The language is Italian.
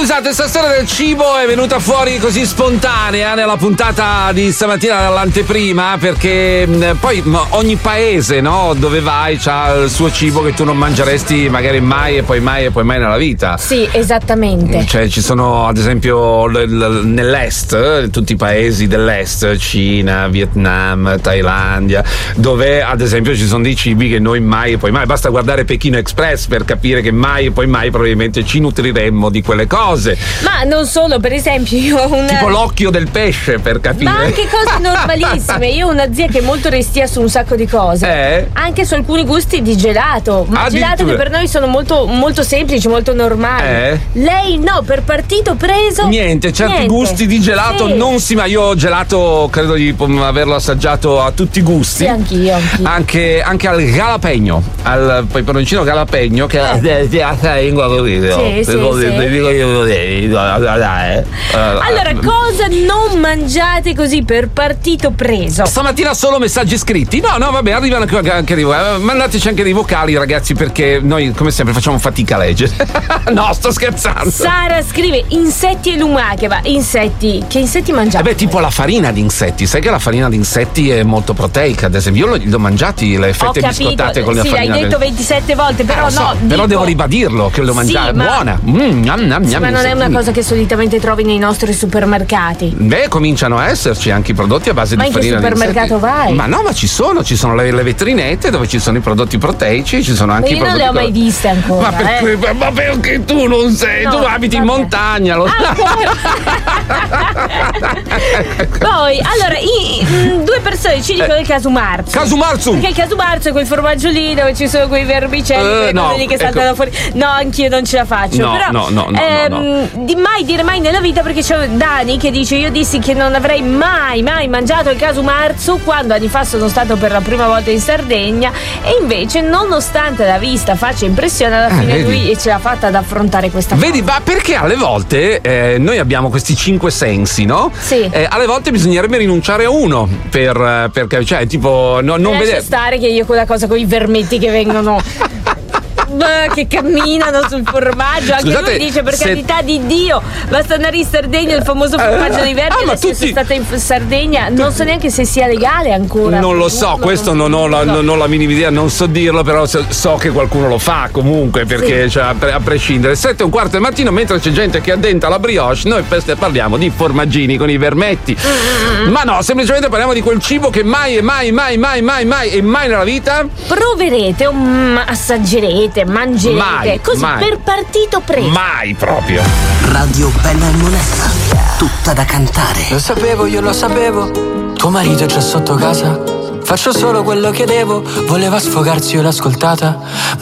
Scusate, stasera del cibo è venuta fuori così spontanea nella puntata di stamattina dall'anteprima, perché poi ogni paese, no, dove vai c'ha il suo cibo che tu non mangeresti magari mai e poi mai nella vita. Sì, esattamente. Cioè ci sono ad esempio nell'est, tutti i paesi dell'est, Cina, Vietnam, Thailandia, dove ad esempio ci sono dei cibi che noi mai e poi mai, basta guardare Pechino Express per capire che mai e poi mai probabilmente ci nutriremmo di quelle cose. Ma non solo, per esempio io ho tipo l'occhio del pesce, per capire. Ma anche cose normalissime. Io ho una zia che è molto restia su un sacco di cose, anche su alcuni gusti di gelato, ma gelato che per noi sono molto, molto semplici, molto normali. Lei no, per partito preso niente, certi gusti di gelato sì. Non si, ma io ho gelato credo di averlo assaggiato a tutti i gusti. Sì, anch'io. Anche al jalapeno, al peperoncino jalapeno che è la lingua così. Allora, cosa non mangiate così per partito preso? Stamattina solo messaggi scritti. No, vabbè, arrivano anche dei mandateci anche dei vocali, ragazzi, perché noi come sempre facciamo fatica a leggere. No, sto scherzando. Sara scrive insetti e lumache. Ma insetti, che insetti mangiate? Tipo la farina di insetti. Sai che la farina di insetti è molto proteica, ad esempio. Io l'ho mangiati le fette biscottate con la farina. Sì, l'hai detto 27 volte, però però devo ribadirlo che l'ho mangiata. È buona. Ma non è una cosa che solitamente trovi nei nostri supermercati. Beh, cominciano a esserci anche i prodotti a base di farina. Ma in che supermercato vai? Ma no, ma ci sono le vetrinette dove ci sono i prodotti proteici, ci sono anche i prodotti. Io non le ho mai viste ancora. Ma perché tu non sei? Tu abiti in montagna, lo sai. Poi, allora, due persone ci dicono il casumarzu. Perché il casumarzu è quel formaggio lì dove ci sono quei vermicelli, quelle cose lì che saltano fuori. No, anch'io non ce la faccio. No. Di mai dire mai nella vita, perché c'è Dani che dice: io dissi che non avrei mai mangiato il casumarzu quando anni fa sono stato per la prima volta in Sardegna, e invece nonostante la vista faccia impressione, alla fine lui ce l'ha fatta ad affrontare questa cosa. Vedi, ma perché alle volte noi abbiamo questi 5 sensi, no? Sì. Alle volte bisognerebbe rinunciare a uno perché cioè tipo non vedere. Stare che io quella cosa con i vermetti che vengono che camminano sul formaggio. Anche lui dice: per carità di Dio, basta andare in Sardegna, il famoso formaggio di Verdi. Adesso sono stata in Sardegna, non so neanche se sia legale ancora. Non lo so, questo non ho la minima idea, non so dirlo, però so che qualcuno lo fa comunque, perché cioè, a prescindere. 7:15 del mattino, mentre c'è gente che addenta la brioche, noi parliamo di formaggini con i vermetti. Ma no, semplicemente parliamo di quel cibo che mai nella vita proverete o assaggerete, mangerete così per partito preso. Mai proprio. Radio Bella e Monella, tutta da cantare. Lo sapevo, io lo sapevo, tuo marito è già sotto casa. Faccio solo quello che devo, voleva sfogarsi, io l'ho ascoltata,